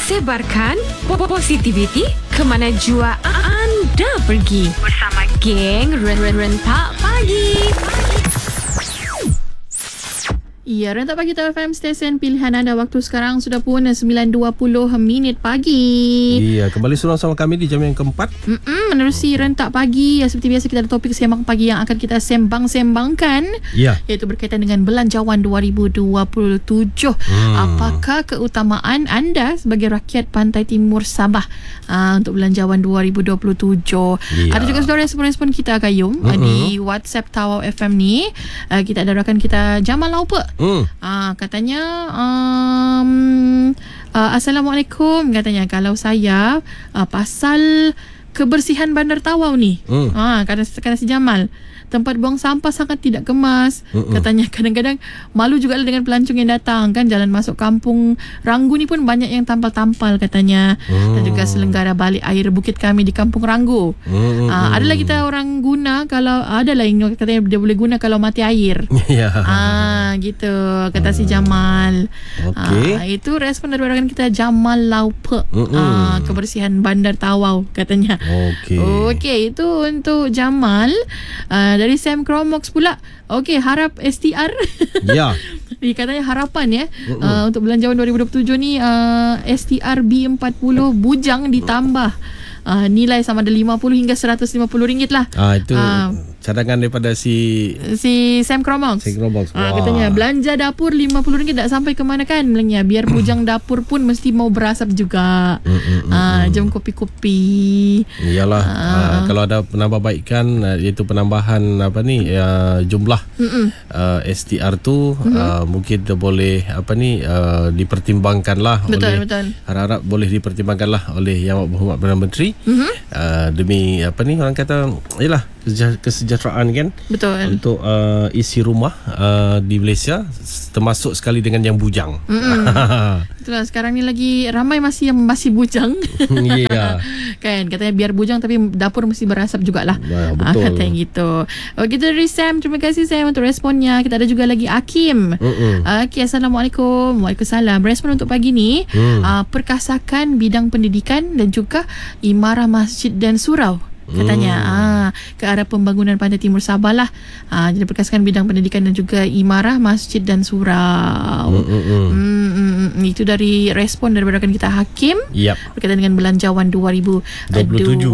Sebarkan positivity ke mana jua anda pergi bersama geng Rentak Pagi. Ya, Rentak Pagi TFM, stesen pilihan anda. Waktu sekarang sudah pun 9.20 pagi. Iya, kembali sama kami di jam yang keempat. Menerusi Rentak Pagi. Ya, seperti biasa kita ada topik sembang pagi yang akan kita sembang-sembangkan. Ya. Iaitu berkaitan dengan Belanjawan 2027. Apakah keutamaan anda sebagai rakyat Pantai Timur Sabah untuk Belanjawan 2027? Ya. Ada juga saudara respon-respon kita, Kayum, di WhatsApp Tawau FM ni. Kita ada rakan kita Jamal Laupe. Katanya Assalamualaikum. Katanya kalau saya pasal kebersihan Bandar Tawau ni, kata si Jamal, tempat buang sampah sangat tidak kemas. Katanya kadang-kadang malu juga dengan pelancong yang datang kan. Jalan masuk kampung Ranggu ni pun banyak yang tampal-tampal katanya. Dan juga selenggara balik air bukit kami di kampung Ranggu. Adalah kita orang guna, kalau adalah yang katanya dia boleh guna kalau mati air. Gitu kata si Jamal. Itu respon dari rakan kita Jamal Laupe. Kebersihan Bandar Tawau katanya. Okey, itu untuk Jamal. Dari Sam Cromox pula. Okey, harap STR. Ya. Katanya harapan ya. Untuk Belanjawan 2027 ni STR B40 bujang ditambah. Nilai sama ada 50 hingga RM150 lah. Itu cadangan daripada si Sam Cromox. Katanya belanja dapur RM50 tak sampai ke mana kan bilangnya. Biar bujang dapur pun mesti mau berasap juga. Jom kopi-kopi. Iyalah. Kalau ada penambahbaikan, iaitu penambahan jumlah STR tu, mungkin boleh dipertimbangkanlah. Betul. Harap boleh dipertimbangkanlah oleh Yang Berhormat Perdana Menteri. Demi orang kata ialah kesejahteraan kan. Betul. Untuk isi rumah di Malaysia, termasuk sekali dengan yang bujang. Itulah, sekarang ni lagi ramai masih bujang. Ya. Kan katanya biar bujang tapi dapur mesti berasap jugalah. Betul. Katanya gitu. Gitu dari Sam. Terima kasih Sam untuk responnya. Kita ada juga lagi Hakim. Okay, Assalamualaikum. Waalaikumsalam. Respon untuk pagi ni, perkasakan bidang pendidikan dan juga imarah masjid dan surau katanya ke arah pembangunan Pantai Timur Sabah lah. Jadi perkasakan bidang pendidikan dan juga imarah masjid dan surau. Itu dari respon daripada rakan kita Hakim. Berkaitan dengan Belanjawan 2027.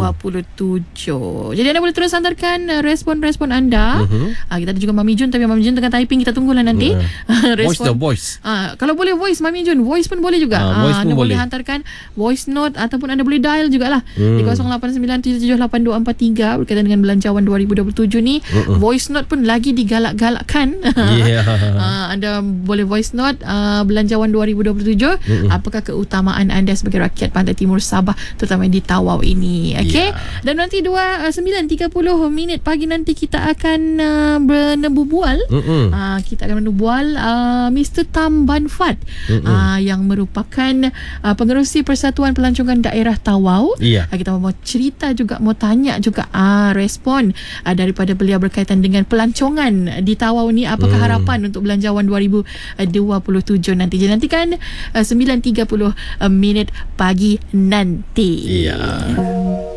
Jadi anda boleh terus hantarkan respon-respon anda. Kita ada juga Mami Jun, tapi Mami Jun tengah typing, kita tunggulah nanti. Voice. Kalau boleh voice Mami Jun, voice pun boleh juga. Anda boleh hantarkan voice note ataupun anda boleh dial jugalah di 0897782243 berkaitan dengan Belanjawan 2027 ni. Voice note pun lagi digalak-galakkan. Anda boleh voice note Belanjawan 2027. Apakah keutamaan anda sebagai rakyat Pantai Timur Sabah, terutama di Tawau ini. Dan nanti 9.30 pagi nanti kita akan bernebubual. Kita akan bernebubual Mr. Tam Ban Fat, yang merupakan pengerusi Persatuan Pelancongan Daerah Tawau. Kita mau cerita juga, mau tanya juga respon daripada beliau berkaitan dengan pelancongan di Tawau ni. Apakah harapan untuk Belanjawan 2027 nanti? Jadi nantikan 9.30 pagi nanti.